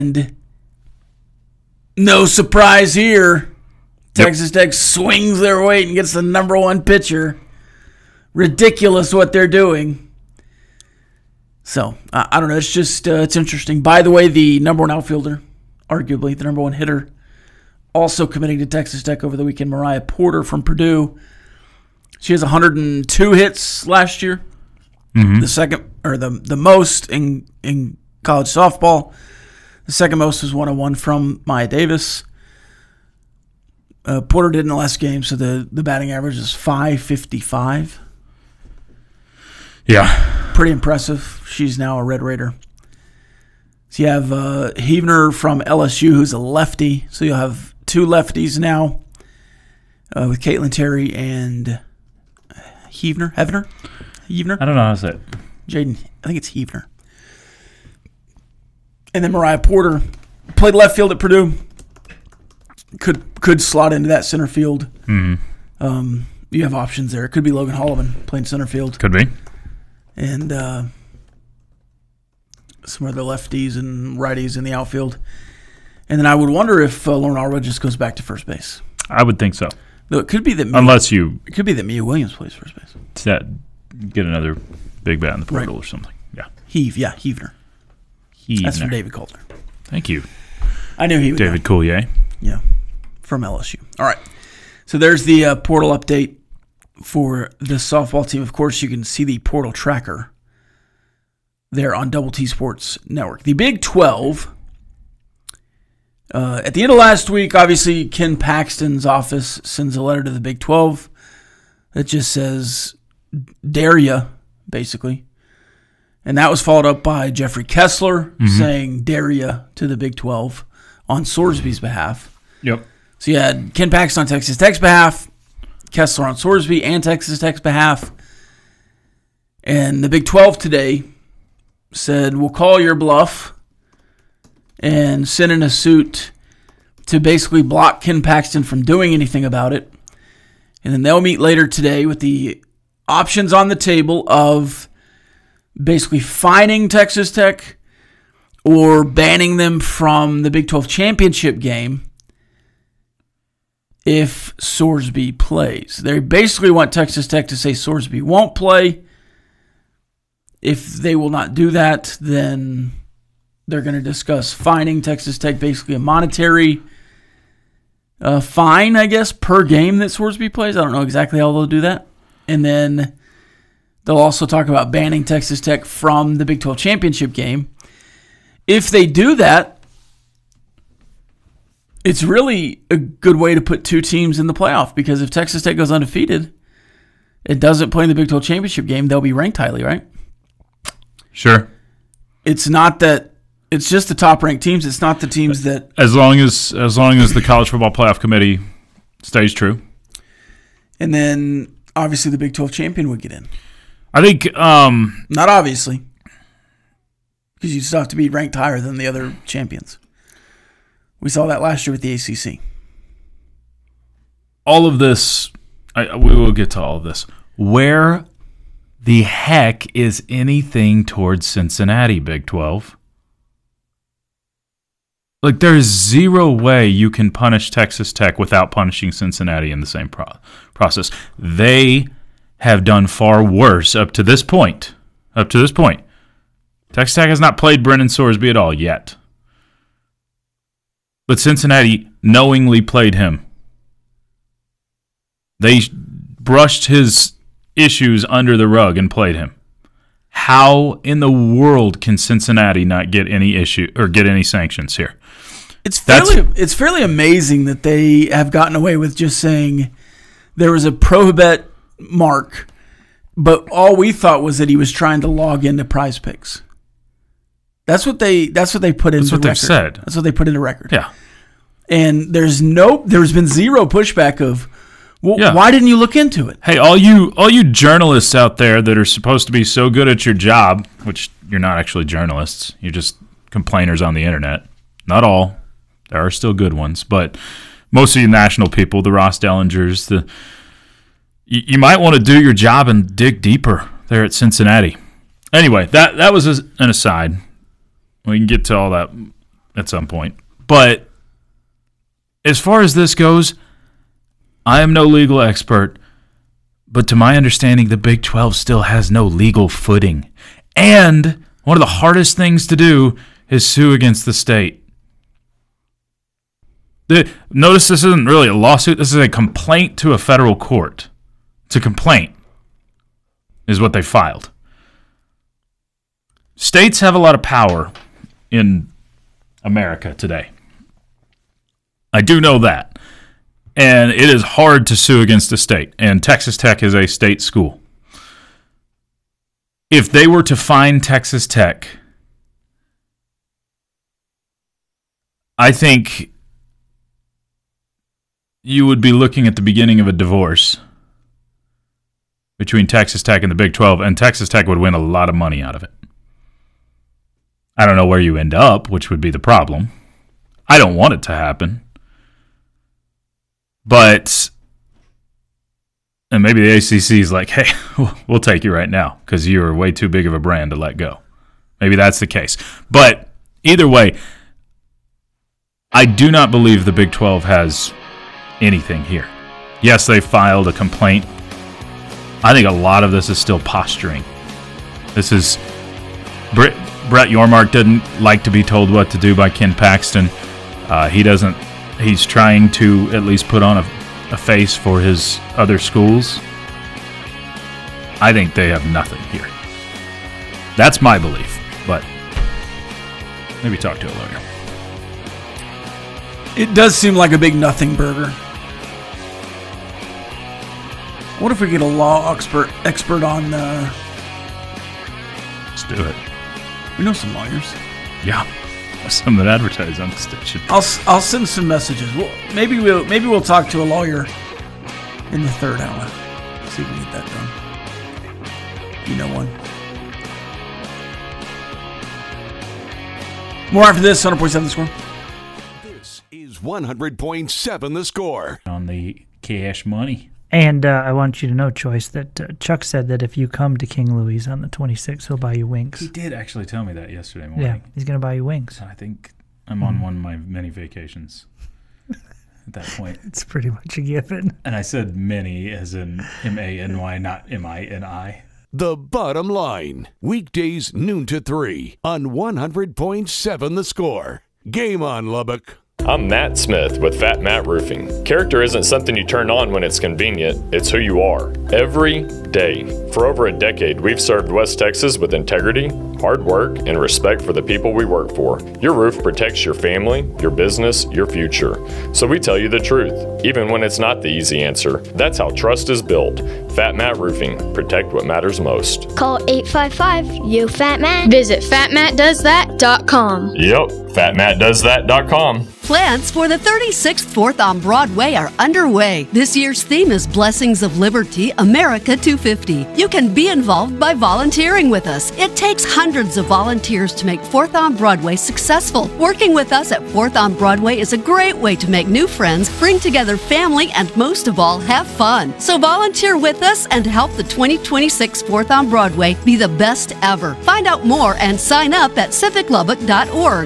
And no surprise here. Texas Tech swings their weight and gets the number one pitcher. Ridiculous what they're doing. So, I don't know. It's just, it's interesting. By the way, the number one outfielder, arguably the number one hitter, also committing to Texas Tech over the weekend, Mariah Porter from Purdue. She has 102 hits last year. Mm-hmm. The second, or the most in college softball. The second most was 101 from Maya Davis. Porter did in the last game, so the batting average is .555. Yeah. Pretty impressive. She's now a Red Raider. So you have Heavner from LSU, who's a lefty. So you'll have two lefties now with Caitlin Terry and Heavner. I don't know how to say it. Jaden, I think it's Heavner. And then Mariah Porter played left field at Purdue. Could slot into that center field. Mm-hmm. You have options there. It could be Logan Holloman playing center field. Could be. And some other lefties and righties in the outfield. And then I would wonder if Lauren Arwood just goes back to first base. I would think so. Though it could be that it could be that Mia Williams plays first base. Get another big bat in the portal or something. Yeah. Heavner. That's for David Coulter. Thank you. I knew he would. David Coulier. Yeah, from LSU. All right. So there's the portal update for the softball team. Of course, you can see the portal tracker there on Double T Sports Network. The Big 12. At the end of last week, obviously, Ken Paxton's office sends a letter to the Big 12 that just says, dare ya, basically. And that was followed up by Jeffrey Kessler saying, dare ya, to the Big 12 on Sorsby's behalf. Yep. So you had Ken Paxton on Texas Tech's behalf, Kessler on Sorsby and Texas Tech's behalf. And the Big 12 today said, we'll call your bluff and send in a suit to basically block Ken Paxton from doing anything about it. And then they'll meet later today with the options on the table of basically fining Texas Tech or banning them from the Big 12 championship game if Sorsby plays. They basically want Texas Tech to say Sorsby won't play. If they will not do that, then they're going to discuss fining Texas Tech, basically a monetary fine, I guess, per game that Sorsby plays. I don't know exactly how they'll do that. And then they'll also talk about banning Texas Tech from the Big 12 championship game. If they do that, it's really a good way to put two teams in the playoff, because if Texas Tech goes undefeated and doesn't play in the Big 12 championship game, they'll be ranked highly, right? Sure. It's not that it's just the top-ranked teams. It's not the teams that as long as the College Football Playoff Committee stays true. And then obviously the Big 12 champion would get in. I think not obviously, because you still have to be ranked higher than the other champions. We saw that last year with the ACC. All of this, we will get to all of this. Where the heck is anything towards Cincinnati, Big 12? Like, there's zero way you can punish Texas Tech without punishing Cincinnati in the same process. They have done far worse up to this point. Texas Tech has not played Brennan Sorsby at all yet. But Cincinnati knowingly played him. They brushed his issues under the rug and played him. How in the world can Cincinnati not get any issue or get any sanctions here? It's fairly amazing that they have gotten away with just saying there was a prohibit mark, but all we thought was that he was trying to log into Prize Picks. That's what they put into record. That's what they've said. That's what they put into record. Yeah. And there's been zero pushback of, well, why didn't you look into it? Hey, all you journalists out there that are supposed to be so good at your job, which you're not actually journalists, you're just complainers on the internet. Not all. There are still good ones, but most of you national people, the Ross Dellingers, you might want to do your job and dig deeper there at Cincinnati. Anyway, that was an aside. We can get to all that at some point. But as far as this goes, I am no legal expert, but to my understanding, the Big 12 still has no legal footing. And one of the hardest things to do is sue against the state. Notice this isn't really a lawsuit. This is a complaint to a federal court. It's a complaint, is what they filed. States have a lot of power in America today. I do know that. And it is hard to sue against a state. And Texas Tech is a state school. If they were to fine Texas Tech, I think you would be looking at the beginning of a divorce between Texas Tech and the Big 12, and Texas Tech would win a lot of money out of it. I don't know where you end up, which would be the problem. I don't want it to happen. But, and maybe the ACC is like, hey, we'll take you right now because you're way too big of a brand to let go. Maybe that's the case. But either way, I do not believe the Big 12 has anything here. Yes, they filed a complaint. I think a lot of this is still posturing. This is Brett Yormark didn't like to be told what to do by Ken Paxton. He's trying to at least put on a face for his other schools. I think they have nothing here. That's my belief, but maybe talk to a lawyer. It does seem like a big nothing burger. What if we get a law expert on? Let's do it. We know some lawyers. Yeah, some that advertise on the station. I'll send some messages. Maybe we'll talk to a lawyer in the third hour. See if we can get that done. You know one. More after this. 100.7 The Score. This is 100.7 The Score. On the cash money. And I want you to know, Choice, that Chuck said that if you come to King Louie's on the 26th, he'll buy you wings. He did actually tell me that yesterday morning. Yeah, he's going to buy you wings. I think I'm on one of my many vacations at that point. It's pretty much a given. And I said many as in M-A-N-Y, not M-I-N-I. The Bottom Line. Weekdays noon to 3 on 100.7 The Score. Game on, Lubbock. I'm Matt Smith with Fat Matt Roofing. Character isn't something you turn on when it's convenient, it's who you are. Every day. For over a decade, we've served West Texas with integrity, hard work, and respect for the people we work for. Your roof protects your family, your business, your future. So we tell you the truth, even when it's not the easy answer. That's how trust is built. Fat Matt Roofing. Protect what matters most. Call 855-YO-FAT-MAT. Visit fatmattdoesthat.com. Yep, fatmattdoesthat.com. Plans for the 36th 4th on Broadway are underway. This year's theme is Blessings of Liberty, America 250. You can be involved by volunteering with us. It takes hundreds of volunteers to make 4th on Broadway successful. Working with us at 4th on Broadway is a great way to make new friends, bring together family, and most of all, have fun. So volunteer with us and help the 2026 4th on Broadway be the best ever. Find out more and sign up at civiclubbock.org.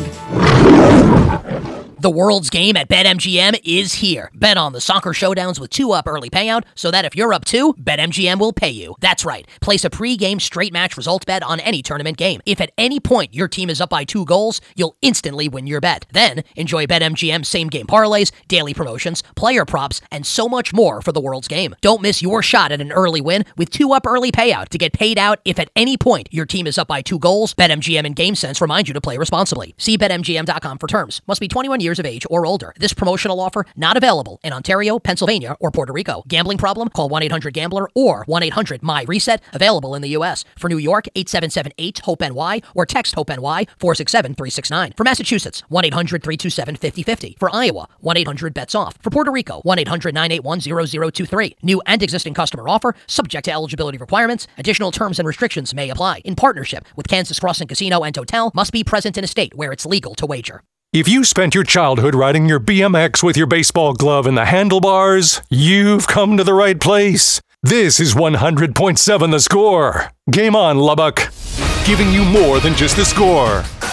The world's game at BetMGM is here. Bet on the soccer showdowns with 2-up early payout so that if you're up 2, BetMGM will pay you. That's right. Place a pre-game straight match results bet on any tournament game. If at any point your team is up by 2 goals, you'll instantly win your bet. Then enjoy BetMGM same-game parlays, daily promotions, player props, and so much more for the world's game. Don't miss your shot at an early win with 2-up early payout to get paid out if at any point your team is up by 2 goals. BetMGM and GameSense remind you to play responsibly. See BetMGM.com for terms. Must be 21 years of age or older. This promotional offer not available in Ontario, Pennsylvania, or Puerto Rico. Gambling problem? Call 1-800-GAMBLER or 1-800-MY-RESET. Available in the U.S. For New York, 877-8-HOPE-NY or text HOPE-NY 467-369. For Massachusetts, 1-800-327-5050. For Iowa, 1-800-BETS-OFF. For Puerto Rico, 1-800-981-0023. New and existing customer offer, subject to eligibility requirements. Additional terms and restrictions may apply. In partnership with Kansas Crossing Casino and Hotel, must be present in a state where it's legal to wager. If you spent your childhood riding your BMX with your baseball glove in the handlebars, you've come to the right place. This is 100.7 The Score. Game on, Lubbock. Giving you more than just the score.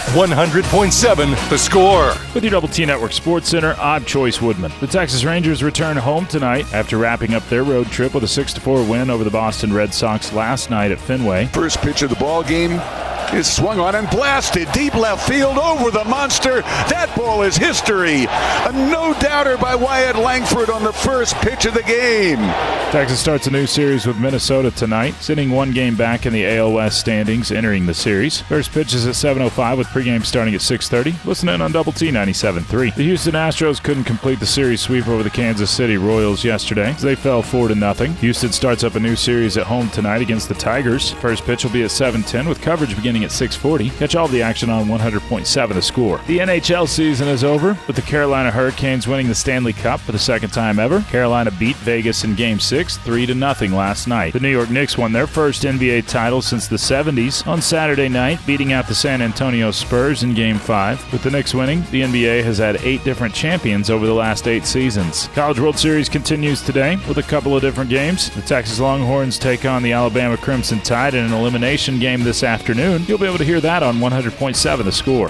100.7 The Score. With your Double T Network Sports Center, I'm Choice Woodman. The Texas Rangers return home tonight after wrapping up their road trip with a 6-4 win over the Boston Red Sox last night at Fenway. First pitch of the ball game is swung on and blasted deep left field over the monster. That ball is history. A no-doubter by Wyatt Langford on the first pitch of the game. Texas starts a new series with Minnesota tonight, sitting one game back in the AL West standings entering the series. First pitch is at 7:05 with pregame starting at 6:30. Listen in on Double T 97.3. The Houston Astros couldn't complete the series sweep over the Kansas City Royals yesterday as they fell 4-0. Houston starts up a new series at home tonight against the Tigers. First pitch will be at 7:10 with coverage beginning at 6:40. Catch all the action on 100.7 The Score. The NHL season is over with the Carolina Hurricanes winning the Stanley Cup for the second time ever. Carolina beat Vegas in Game 6 3-0 last night. The New York Knicks won their first NBA title since the 70s on Saturday night, beating out the San Antonio Spurs in Game 5. With the Knicks winning, the NBA has had 8 different champions over the last 8 seasons. College World Series continues today with a couple of different games. The Texas Longhorns take on the Alabama Crimson Tide in an elimination game this afternoon. You'll be able to hear that on 100.7 The Score.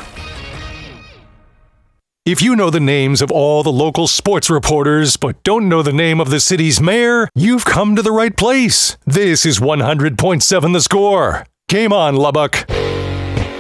If you know the names of all the local sports reporters but don't know the name of the city's mayor, you've come to the right place. This is 100.7 The Score. Game on, Lubbock.